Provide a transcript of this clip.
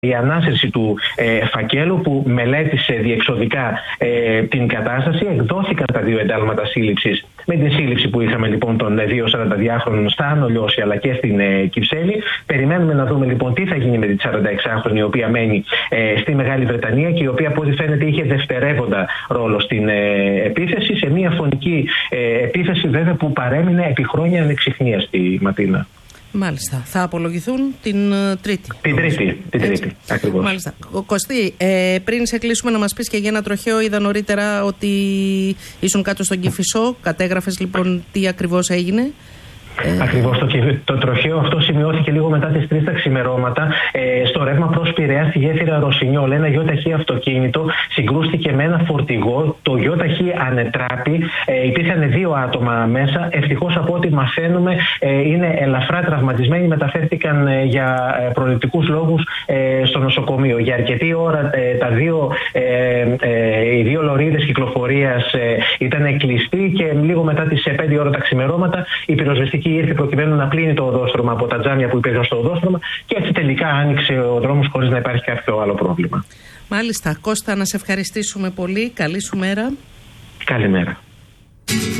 Η ανάσυρση του φακέλου που μελέτησε διεξοδικά την κατάσταση. Εκδόθηκαν τα 2 εντάλματα σύλληψης με την σύλληψη που είχαμε λοιπόν των 2 42χρονων στα Άνω Λιώση αλλά και στην Κυψέλη. Περιμένουμε να δούμε λοιπόν τι θα γίνει με τη 46χρονη, η οποία μένει στη Μεγάλη Βρετανία και η οποία από ό,τι φαίνεται είχε δευτερεύοντα ρόλο στην επίθεση, σε μια φωνική επίθεση βέβαια που παρέμεινε επί χρόνια ανεξιχνία στη Ματίνα. Μάλιστα. Θα απολογηθούν την Τρίτη. Την Τρίτη, ακριβώς. Μάλιστα. Κωστή, πριν σε κλείσουμε να μας πεις και για ένα τροχαίο. Είδα νωρίτερα ότι ήσουν κάτω στον Κηφισό. Κατέγραφες λοιπόν τι ακριβώς έγινε. Ακριβώς, το τροχαίο αυτό σημειώθηκε λίγο μετά τις 3 τα ξημερώματα στο ρεύμα προς Πειραιά στη γέφυρα Ρωσινιόλ. Ένα γιοταχή αυτοκίνητο συγκρούστηκε με ένα φορτηγό. Το γιοταχή ανετράπη. Υπήρχαν 2 άτομα μέσα. Ευτυχώς από ό,τι μαθαίνουμε είναι ελαφρά τραυματισμένοι. Μεταφέρθηκαν για προληπτικούς λόγους στο νοσοκομείο. Για αρκετή ώρα οι 2 λωρίδες κυκλοφορίας ήταν κλειστοί και λίγο μετά τις 5 ώρα τα ξημερώματα η πυροσβεστική ήρθε προκειμένου να πλύνει το οδόστρωμα από τα τζάμια που υπήρχαν στο οδόστρωμα και έτσι τελικά άνοιξε ο δρόμος χωρίς να υπάρχει κάποιο άλλο πρόβλημα. Μάλιστα. Κώστα, να σε ευχαριστήσουμε πολύ. Καλή σου μέρα. Καλημέρα.